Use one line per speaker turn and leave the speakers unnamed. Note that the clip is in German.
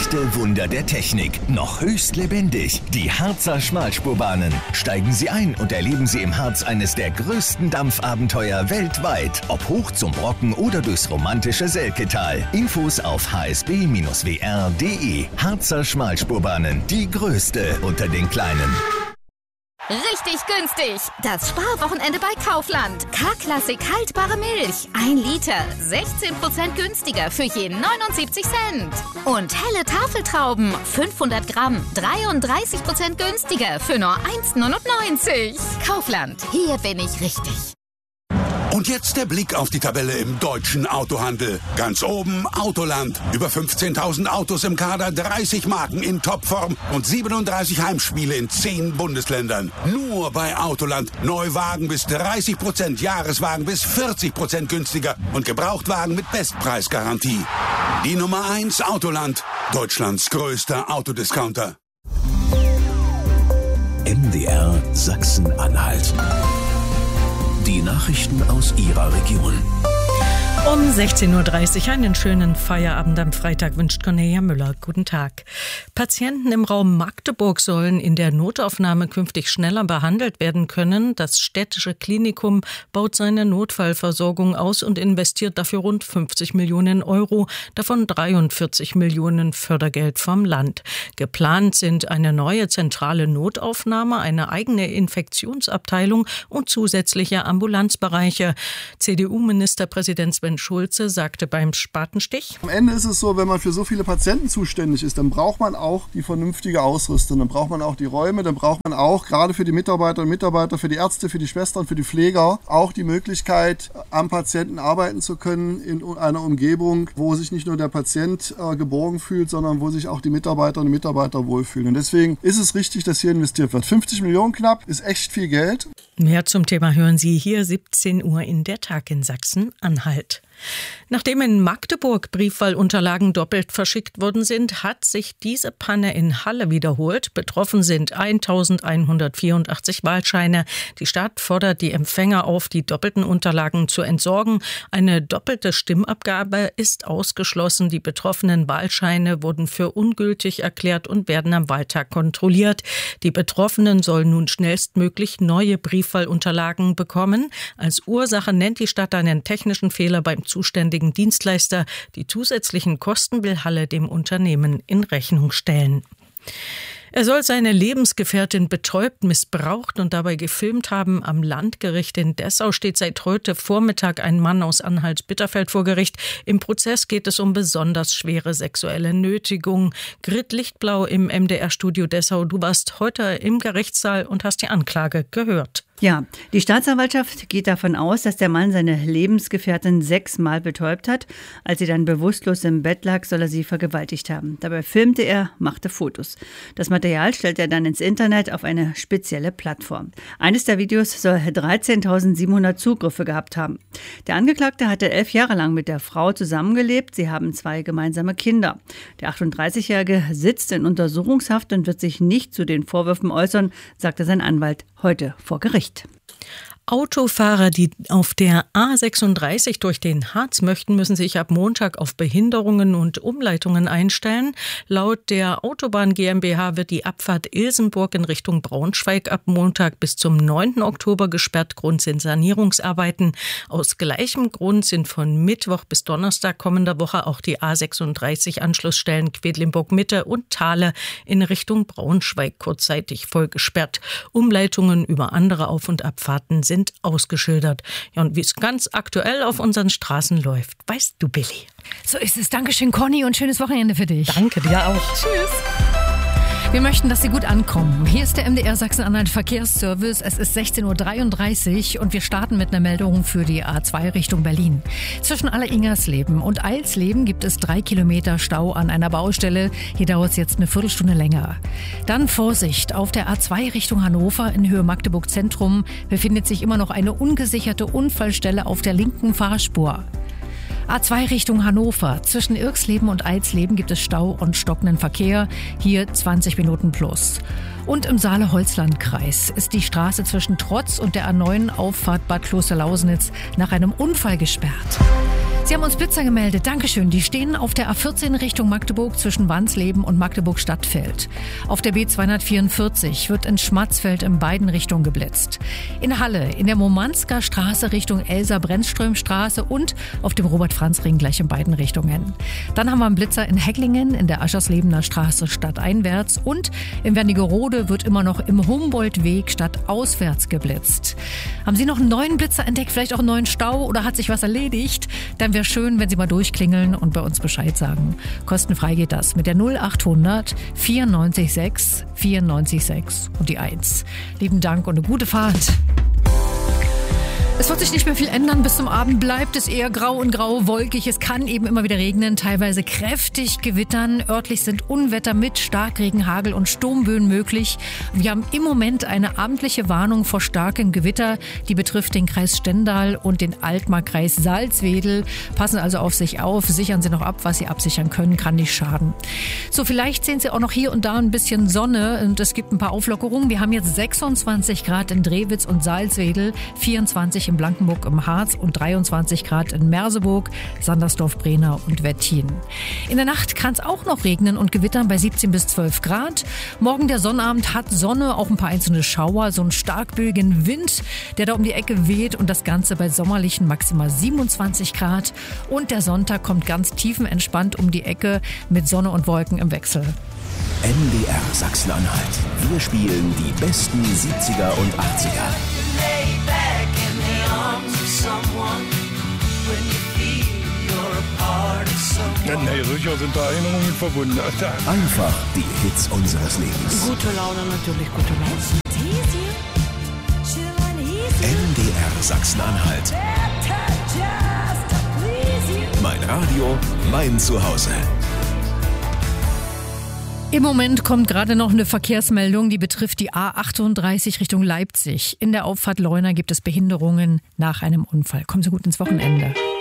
Echte Wunder der Technik, noch höchst lebendig. Die Harzer Schmalspurbahnen. Steigen Sie ein und erleben Sie im Harz eines der größten Dampfabenteuer weltweit. Ob hoch zum Brocken oder durchs romantische Selketal. Infos auf hsb-wr.de. Harzer Schmalspurbahnen, die größte unter den kleinen.
Richtig günstig! Das Sparwochenende bei Kaufland. K-Klassik haltbare Milch. 1 Liter. 16% günstiger für je 79 Cent. Und helle Tafeltrauben. 500 Gramm. 33% günstiger für nur 1,99. Kaufland. Hier bin ich richtig.
Und jetzt der Blick auf die Tabelle im deutschen Autohandel. Ganz oben Autoland. Über 15.000 Autos im Kader, 30 Marken in Topform und 37 Heimspiele in 10 Bundesländern. Nur bei Autoland. Neuwagen bis 30%, Jahreswagen bis 40% günstiger und Gebrauchtwagen mit Bestpreisgarantie. Die Nummer 1 Autoland. Deutschlands größter Autodiscounter.
MDR Sachsen-Anhalt. Die Nachrichten aus Ihrer Region.
Um 16.30 Uhr einen schönen Feierabend am Freitag wünscht Cornelia Müller. Guten Tag. Patienten im Raum Magdeburg sollen in der Notaufnahme künftig schneller behandelt werden können. Das städtische Klinikum baut seine Notfallversorgung aus und investiert dafür rund 50 Millionen Euro, davon 43 Millionen Fördergeld vom Land. Geplant sind eine neue zentrale Notaufnahme, eine eigene Infektionsabteilung und zusätzliche Ambulanzbereiche. CDU-Ministerpräsident Sven Schulze sagte beim Spatenstich:
Am Ende ist es so, wenn man für so viele Patienten zuständig ist, dann braucht man auch die vernünftige Ausrüstung, dann braucht man auch die Räume, dann braucht man auch gerade für die Mitarbeiterinnen und Mitarbeiter, für die Ärzte, für die Schwestern, für die Pfleger auch die Möglichkeit, am Patienten arbeiten zu können in einer Umgebung, wo sich nicht nur der Patient geborgen fühlt, sondern wo sich auch die Mitarbeiterinnen und Mitarbeiter wohlfühlen. Und deswegen ist es richtig, dass hier investiert wird. 50 Millionen knapp ist echt viel Geld.
Mehr zum Thema hören Sie hier 17 Uhr in der Tag in Sachsen-Anhalt. Nachdem in Magdeburg Briefwahlunterlagen doppelt verschickt worden sind, hat sich diese Panne in Halle wiederholt. Betroffen sind 1184 Wahlscheine. Die Stadt fordert die Empfänger auf, die doppelten Unterlagen zu entsorgen. Eine doppelte Stimmabgabe ist ausgeschlossen. Die betroffenen Wahlscheine wurden für ungültig erklärt und werden am Wahltag kontrolliert. Die Betroffenen sollen nun schnellstmöglich neue Briefwahlunterlagen bekommen. Als Ursache nennt die Stadt einen technischen Fehler beim zuständigen Dienstleister. Die zusätzlichen Kosten will Halle dem Unternehmen in Rechnung stellen. Er soll seine Lebensgefährtin betäubt, missbraucht und dabei gefilmt haben. Am Landgericht in Dessau steht seit heute Vormittag ein Mann aus Anhalt-Bitterfeld vor Gericht. Im Prozess geht es um besonders schwere sexuelle Nötigung. Grit Lichtblau im MDR-Studio Dessau. Du warst heute im Gerichtssaal und hast die Anklage gehört.
Ja, die Staatsanwaltschaft geht davon aus, dass der Mann seine Lebensgefährtin 6-mal betäubt hat. Als sie dann bewusstlos im Bett lag, soll er sie vergewaltigt haben. Dabei filmte er, machte Fotos. Das Material stellt er dann ins Internet auf eine spezielle Plattform. Eines der Videos soll 13.700 Zugriffe gehabt haben. Der Angeklagte hatte 11 Jahre lang mit der Frau zusammengelebt. Sie haben 2 gemeinsame Kinder. Der 38-Jährige sitzt in Untersuchungshaft und wird sich nicht zu den Vorwürfen äußern, sagte sein Anwalt heute vor Gericht.
Autofahrer, die auf der A36 durch den Harz möchten, müssen sich ab Montag auf Behinderungen und Umleitungen einstellen. Laut der Autobahn GmbH wird die Abfahrt Ilsenburg in Richtung Braunschweig ab Montag bis zum 9. Oktober gesperrt. Grund sind Sanierungsarbeiten. Aus gleichem Grund sind von Mittwoch bis Donnerstag kommender Woche auch die A36-Anschlussstellen Quedlinburg-Mitte und Thale in Richtung Braunschweig kurzzeitig voll gesperrt. Umleitungen über andere Auf- und Abfahrten sind ausgeschildert. Ja, und wie es ganz aktuell auf unseren Straßen läuft, weißt du, Billy.
So ist es. Dankeschön, Conny, und schönes Wochenende für dich.
Danke dir auch.
Tschüss. Wir möchten, dass Sie gut ankommen. Hier ist der MDR Sachsen-Anhalt Verkehrsservice. Es ist 16.33 Uhr und wir starten mit einer Meldung für die A2 Richtung Berlin. Zwischen Alleringersleben und Eilsleben gibt es 3 Kilometer Stau an einer Baustelle. Hier dauert es jetzt eine Viertelstunde länger. Dann Vorsicht, auf der A2 Richtung Hannover in Höhe Magdeburg Zentrum befindet sich immer noch eine ungesicherte Unfallstelle auf der linken Fahrspur. A2 Richtung Hannover. Zwischen Irksleben und Eilsleben gibt es Stau und stockenden Verkehr. Hier 20 Minuten plus. Und im Saale-Holzland-Kreis ist die Straße zwischen Trotz und der A9 Auffahrt Bad Klosterlausnitz nach einem Unfall gesperrt. Sie haben uns Blitzer gemeldet. Dankeschön. Die stehen auf der A14 Richtung Magdeburg zwischen Wansleben und Magdeburg-Stadtfeld. Auf der B244 wird in Schmatzfeld in beiden Richtungen geblitzt. In Halle, in der Momansker Straße Richtung Elsa-Brennström-Straße und auf dem Robert-Franz-Ring gleich in beiden Richtungen. Dann haben wir einen Blitzer in Hecklingen in der Ascherslebener Straße stadteinwärts und in Wernigerode wird immer noch im Humboldt-Weg stadtauswärts geblitzt. Haben Sie noch einen neuen Blitzer entdeckt, vielleicht auch einen neuen Stau oder hat sich was erledigt? Dann wäre schön, wenn Sie mal durchklingeln und bei uns Bescheid sagen. Kostenfrei geht das mit der 0800 94 6 und die 1. Lieben Dank und eine gute Fahrt. Es wird sich nicht mehr viel ändern. Bis zum Abend bleibt es eher grau und grau, wolkig. Es kann eben immer wieder regnen, teilweise kräftig gewittern. Örtlich sind Unwetter mit Starkregen, Hagel und Sturmböen möglich. Wir haben im Moment eine abendliche Warnung vor starkem Gewitter. Die betrifft den Kreis Stendal und den Altmarkkreis Salzwedel. Passen also auf sich auf, sichern Sie noch ab, was Sie absichern können, kann nicht schaden. So, vielleicht sehen Sie auch noch hier und da ein bisschen Sonne und es gibt ein paar Auflockerungen. Wir haben jetzt 26 Grad in Drewitz und Salzwedel, 24 in Blankenburg im Harz und 23 Grad in Merseburg, Sandersdorf, Brenau und Wettin. In der Nacht kann es auch noch regnen und gewittern bei 17 bis 12 Grad. Morgen der Sonnabend hat Sonne, auch ein paar einzelne Schauer, so einen starkböigen Wind, der da um die Ecke weht und das Ganze bei sommerlichen maximal 27 Grad. Und der Sonntag kommt ganz tiefenentspannt um die Ecke mit Sonne und Wolken im Wechsel.
MDR Sachsen-Anhalt. Wir spielen die besten 70er und 80er.
Nee, sicher sind da Erinnerungen verbunden.
Einfach die Hits unseres Lebens.
Gute Laune, natürlich gute Laune.
MDR Sachsen-Anhalt. Mein Radio, mein Zuhause.
Im Moment kommt gerade noch eine Verkehrsmeldung, die betrifft die A38 Richtung Leipzig. In der Auffahrt Leuna gibt es Behinderungen nach einem Unfall. Kommen Sie gut ins Wochenende.